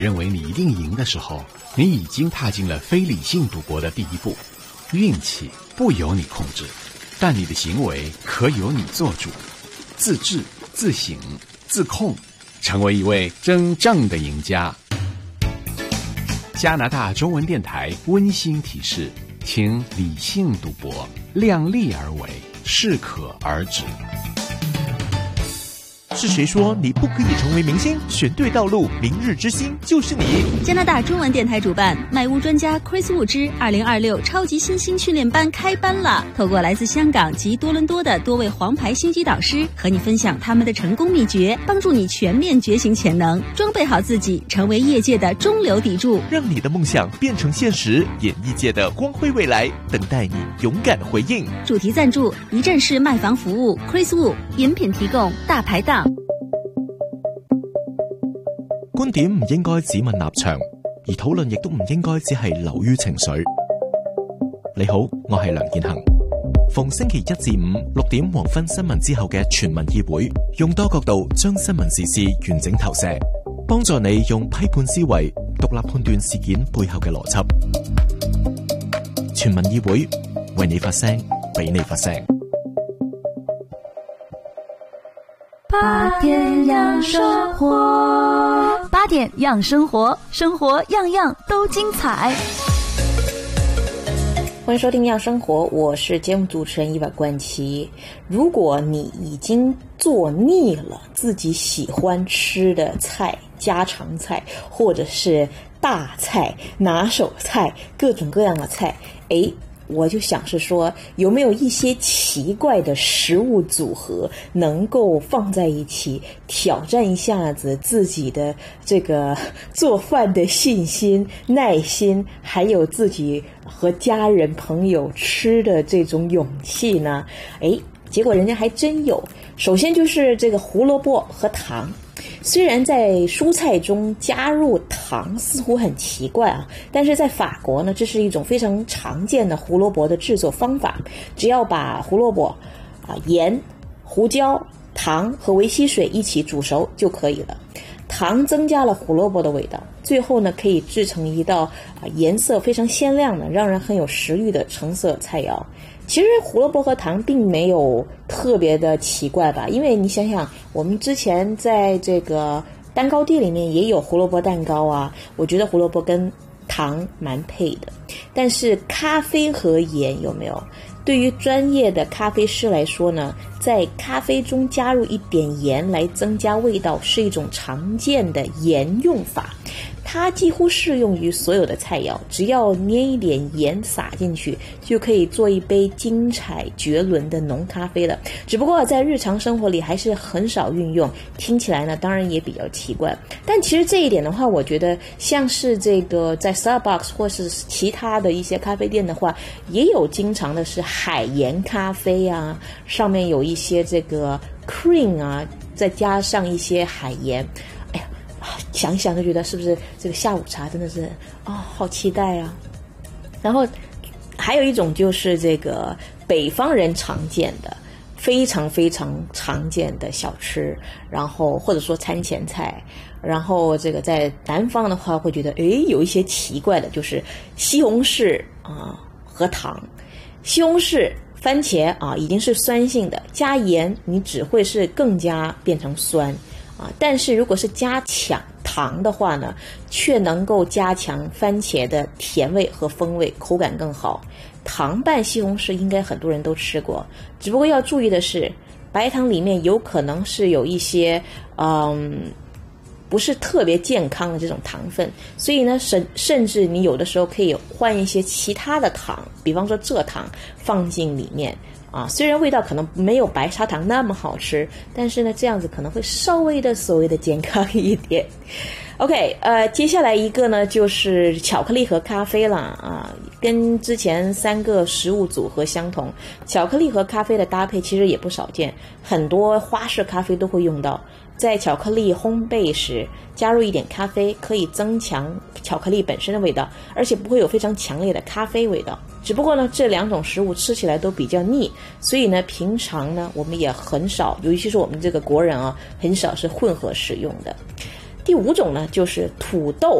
认为你一定赢的时候，你已经踏进了非理性赌博的第一步。运气不由你控制，但你的行为可由你做主。自制、自省、自控，成为一位真正的赢家。加拿大中文电台温馨提示，请理性赌博，量力而为，适可而止。 是谁说你不可以成为明星？选对道路，明日之星就是你。 加拿大中文电台主办卖屋专家 Chris Wu 之2026超级新星训练班开班了！透过来自香港及多伦多的多位黄牌星级导师，和你分享他们的成功秘诀，帮助你全面觉醒潜能，装备好自己，成为业界的中流砥柱， 让你的梦想变成现实。演艺界的光辉未来，等待你勇敢回应。 主题赞助一站式卖房服务 Chris Wu， 饮品提供大排檔。 觀點唔應該只問立場，而討論亦都唔應該只係流於情緒。你好，我係梁健恒。逢星期一至五6點黃昏新聞之後嘅全民議會，用多角度將新聞時事完整投射，幫助你用批判思維獨立判斷事件背後嘅邏輯。全民議會，為你發聲，俾你發聲。 8點養生活，8點養生活，生活樣樣都精彩。 歡迎收聽《樣生活》，我是節目主持人伊娃冠琪。如果你已經做膩了自己喜歡吃的菜，家常菜或者是大菜、拿手菜，各種各樣的菜，我就想是說，有沒有一些奇怪的食物組合能夠放在一起，挑戰一下子自己的這個做飯的信心、耐心，還有自己和家人朋友吃的這種勇氣呢？結果人家還真有。首先就是這個胡蘿蔔和糖。雖然在蔬菜中加入糖似乎很奇怪啊，但是在法國呢，這是一種非常常見的胡蘿蔔的製作方法。只要把胡蘿蔔鹽、胡椒、糖和維 C 水一起煮熟就可以了。糖增加了胡蘿蔔的味道，最後呢可以製成一道顏色非常鮮亮的，讓人很有食慾的橙色菜肴。其實胡蘿蔔和糖並沒有特別的奇怪吧，因為你想想，我們之前在這個蛋糕店裡面也有胡蘿蔔蛋糕啊，我覺得胡蘿蔔跟糖蠻配的。但是咖啡和鹽有沒有？對於專業的咖啡師來說呢，在咖啡中加入一點鹽來增加味道是一種常見的鹽用法，它幾乎適用於所有的菜肴，只要捏一點鹽撒進去，就可以做一杯精彩絕倫的濃咖啡了。只不過在日常生活裡還是很少運用，聽起來呢當然也比較奇怪。但其實這一點的話，我覺得像是這個在 Starbucks 或是其他的一些咖啡店的話，也有經常的是海鹽咖啡啊，上面有一些這個 cream 啊，再加上一些海鹽。想一想就覺得是不是這個下午茶真的是好期待啊。然後還有一種就是這個北方人常見的非常非常常見的小吃，然後或者說餐前菜，然後這個在南方的話會覺得有一些奇怪的，就是西紅柿和糖。西紅柿番茄已經是酸性的，加鹽你只會是更加變成酸但是如果是加強糖的話呢，卻能夠加強番茄的甜味和風味，口感更好。糖拌西紅柿應該很多人都吃過，只不過要注意的是，白糖裡面有可能是有一些不是特別健康的這種糖分，所以呢甚至你有的時候可以換一些其他的糖，比方說蔗糖放進裡面雖然味道可能沒有白砂糖那麼好吃，但是呢這樣子可能會稍微的所謂的健康一點。OK， 接下來一個呢就是巧克力和咖啡啦跟之前3個食物組合相同，巧克力和咖啡的搭配其實也不少見，很多花式咖啡都會用到。在巧克力烘焙時加入一點咖啡，可以增強巧克力本身的味道，而且不會有非常強烈的咖啡味道。只不過呢這兩種食物吃起來都比較膩，所以呢平常呢我們也很少，尤其是我們這個國人很少是混合使用的。 第5种呢，就是土豆